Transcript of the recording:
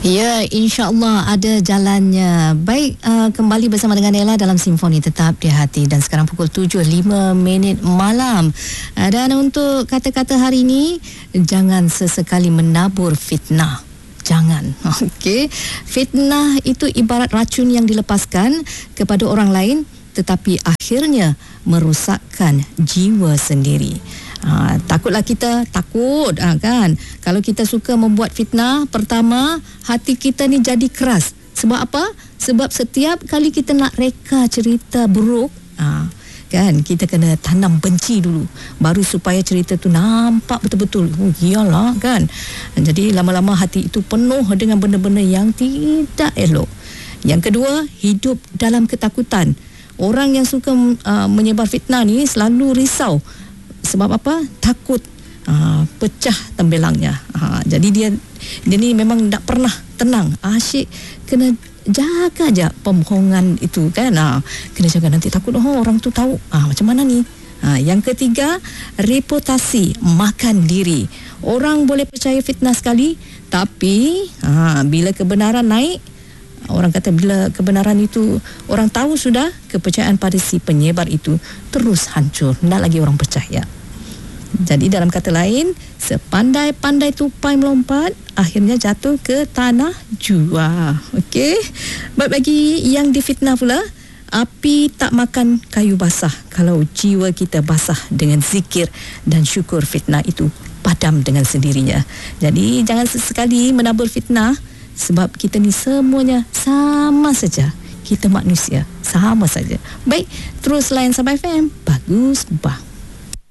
Ya, insya-Allah ada jalannya. Baik, kembali bersama dengan Ella dalam Simfoni Tetap di Hati, dan sekarang pukul 7.05 malam. Dan untuk kata-kata hari ini, jangan sesekali menabur fitnah. Jangan. Okey. Fitnah itu ibarat racun yang dilepaskan kepada orang lain, tetapi akhirnya merosakkan jiwa sendiri. Takutlah kita takut kan, kalau kita suka membuat fitnah. Pertama, hati kita ni jadi keras. Sebab apa? Sebab setiap kali kita nak reka cerita buruk, kan, kita kena tanam benci dulu, baru supaya cerita tu nampak betul-betul. Iyalah kan. Jadi lama-lama hati itu penuh dengan benda-benda yang tidak elok. Yang kedua, hidup dalam ketakutan. Orang yang suka menyebar fitnah ni selalu risau. Sebab apa? Takut pecah tembelangnya. Jadi dia ni memang tak pernah tenang. Asyik kena jaga aja pembohongan itu kan. Kena jaga, nanti takut orang tu tahu. Macam mana ni? Yang ketiga, reputasi, makan diri. Orang boleh percaya fitnah sekali, tapi bila kebenaran naik, orang kata bila kebenaran itu orang tahu sudah, kepercayaan pada si penyebar itu terus hancur. Tak lagi orang percaya. Jadi dalam kata lain, sepandai-pandai tupai melompat, akhirnya jatuh ke tanah jua. Okey. Baik, bagi yang difitnah pula, api tak makan kayu basah. Kalau jiwa kita basah dengan zikir dan syukur, fitnah itu padam dengan sendirinya. Jadi jangan sesekali menabur fitnah, sebab kita ni semuanya sama saja. Kita manusia, sama saja. Baik, terus layan Sabah FM. Bagus, bah.